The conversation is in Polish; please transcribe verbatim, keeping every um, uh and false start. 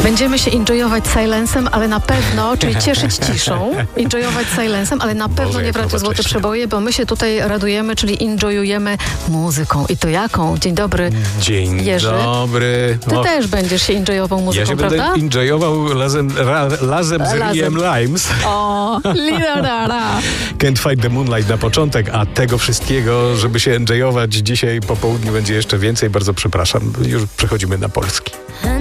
Będziemy się enjoyować silencem, ale na pewno, czyli cieszyć ciszą, enjoyować silencem, ale na pewno Boże, nie brać złote nowocześnie. przeboje, bo my się tutaj radujemy, czyli enjoyujemy muzyką. I to jaką? Dzień dobry, Dzień Jerzy. dobry. Ty O, też będziesz się enjoyował muzyką, ja się prawda? będę enjoyował razem, ra, razem z Razem. R E M Limes. O, li-da-da-da. Can't Fight the Moonlight na początek, a tego wszystkiego, żeby się enjoyować dzisiaj po południu będzie jeszcze więcej. Bardzo przepraszam. Już przechodzimy na polski.